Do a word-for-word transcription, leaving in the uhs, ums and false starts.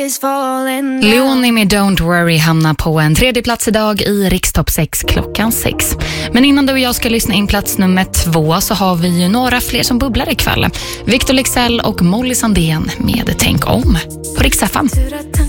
Leonie med Don't Worry hamnar på en tredje plats idag i Rikstopp sex klockan sex. Men innan du och jag ska lyssna in plats nummer två så har vi ju några fler som bubblar ikväll. Victor Leksell och Molly Sandén med Tänk om på Rix F M.